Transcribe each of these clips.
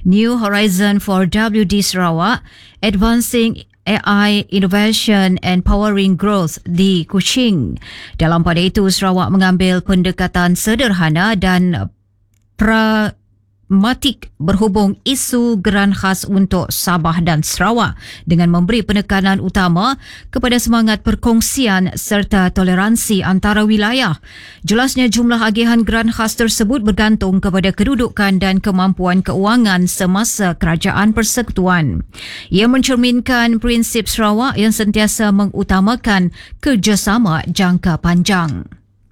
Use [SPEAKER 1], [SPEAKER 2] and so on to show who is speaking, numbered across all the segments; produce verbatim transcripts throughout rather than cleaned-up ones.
[SPEAKER 1] New Horizon for W D Sarawak, Advancing A I Innovation and Powering Growth di Kuching. Dalam pada itu, Sarawak mengambil pendekatan sederhana dan pra Matik berhubung isu geran khas untuk Sabah dan Sarawak dengan memberi penekanan utama kepada semangat perkongsian serta toleransi antara wilayah. Jelasnya jumlah agihan geran khas tersebut bergantung kepada kedudukan dan kemampuan keuangan semasa kerajaan persekutuan. Ia mencerminkan prinsip Sarawak yang sentiasa mengutamakan kerjasama jangka panjang.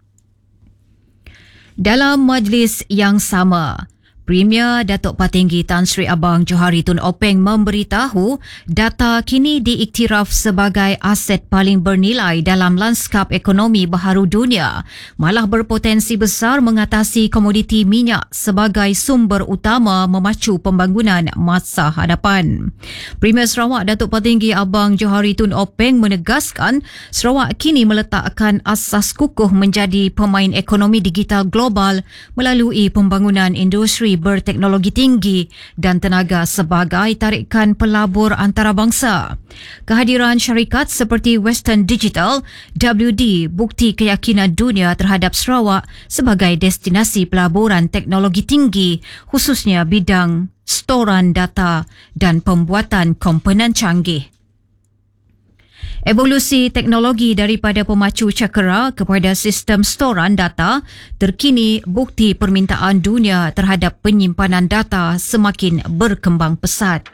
[SPEAKER 1] Dalam majlis yang sama, Premier Datuk Patinggi Tan Sri Abang Johari Tun Openg memberitahu data kini diiktiraf sebagai aset paling bernilai dalam lanskap ekonomi baharu dunia, malah berpotensi besar mengatasi komoditi minyak sebagai sumber utama memacu pembangunan masa hadapan. Premier Sarawak Datuk Patinggi Abang Johari Tun Openg menegaskan Sarawak kini meletakkan asas kukuh menjadi pemain ekonomi digital global melalui pembangunan industri berteknologi tinggi dan tenaga sebagai tarikan pelabur antarabangsa. Kehadiran syarikat seperti Western Digital, W D, bukti keyakinan dunia terhadap Sarawak sebagai destinasi pelaburan teknologi tinggi, khususnya bidang storan data dan pembuatan komponen canggih. Evolusi teknologi daripada pemacu cakera kepada sistem storan data, terkini bukti permintaan dunia terhadap penyimpanan data semakin berkembang pesat.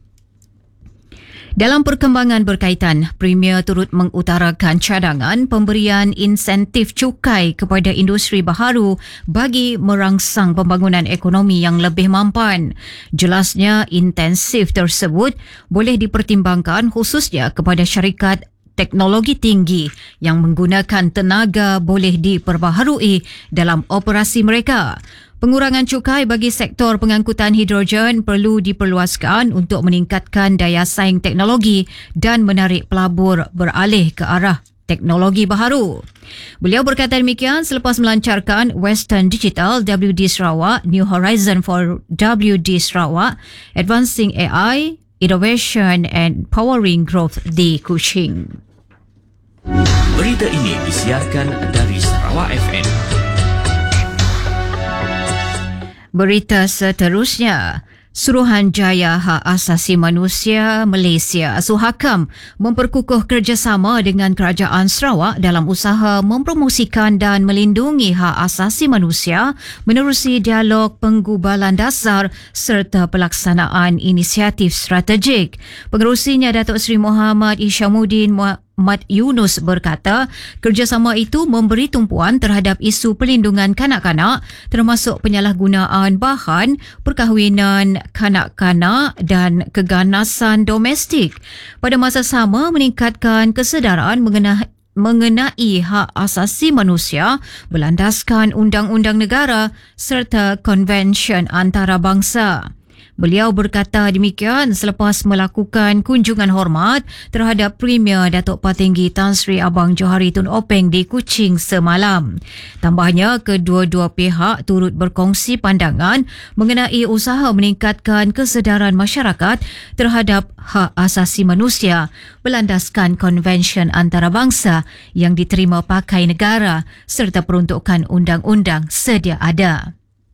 [SPEAKER 1] Dalam perkembangan berkaitan, Premier turut mengutarakan cadangan pemberian insentif cukai kepada industri baharu bagi merangsang pembangunan ekonomi yang lebih mampan. Jelasnya, intensif tersebut boleh dipertimbangkan khususnya kepada syarikat teknologi tinggi yang menggunakan tenaga boleh diperbaharui dalam operasi mereka. Pengurangan cukai bagi sektor pengangkutan hidrogen perlu diperluaskan untuk meningkatkan daya saing teknologi dan menarik pelabur beralih ke arah teknologi baharu. Beliau berkata demikian selepas melancarkan Western Digital W D Sarawak, New Horizon for W D Sarawak, Advancing A I, Innovation and Powering Growth di Kuching.
[SPEAKER 2] Berita ini disiarkan dari Sarawak F M.
[SPEAKER 1] Berita seterusnya, Suruhanjaya Hak Asasi Manusia Malaysia Suhakam memperkukuh kerjasama dengan Kerajaan Sarawak dalam usaha mempromosikan dan melindungi hak asasi manusia menerusi dialog penggubalan dasar serta pelaksanaan inisiatif strategik. Pengerusinya Datuk Seri Muhammad Isyamuddin Mat Yunus berkata, kerjasama itu memberi tumpuan terhadap isu perlindungan kanak-kanak termasuk penyalahgunaan bahan, perkahwinan kanak-kanak dan keganasan domestik. Pada masa sama, meningkatkan kesedaran mengenai mengenai hak asasi manusia berlandaskan undang-undang negara serta konvensyen antarabangsa. Beliau berkata demikian selepas melakukan kunjungan hormat terhadap Premier Datuk Patinggi Tan Sri Abang Johari Tun Openg di Kuching semalam. Tambahnya, kedua-dua pihak turut berkongsi pandangan mengenai usaha meningkatkan kesedaran masyarakat terhadap hak asasi manusia berlandaskan konvensyen antarabangsa yang diterima pakai negara serta peruntukan undang-undang sedia ada.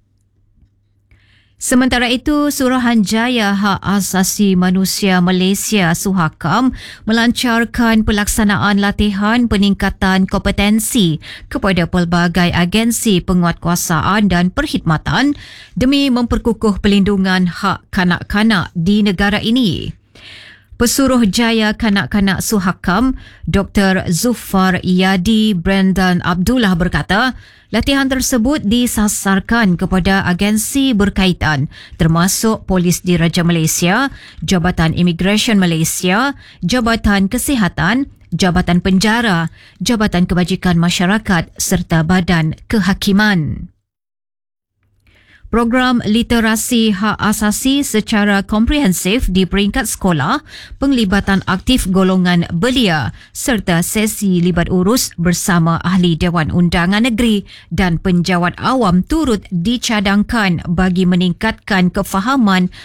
[SPEAKER 1] Sementara itu, Suruhanjaya Hak Asasi Manusia Malaysia Suhakam melancarkan pelaksanaan latihan peningkatan kompetensi kepada pelbagai agensi penguatkuasaan dan perkhidmatan demi memperkukuh pelindungan hak kanak-kanak di negara ini. Pesuruhjaya Kanak-Kanak Suhakam, Doktor Zuffar Yadi Brendan Abdullah berkata, latihan tersebut disasarkan kepada agensi berkaitan termasuk Polis Diraja Malaysia, Jabatan Imigresen Malaysia, Jabatan Kesihatan, Jabatan Penjara, Jabatan Kebajikan Masyarakat serta Badan Kehakiman. Program literasi hak asasi secara komprehensif di peringkat sekolah, penglibatan aktif golongan belia serta sesi libat urus bersama ahli Dewan Undangan Negeri dan penjawat awam turut dicadangkan bagi meningkatkan kefahaman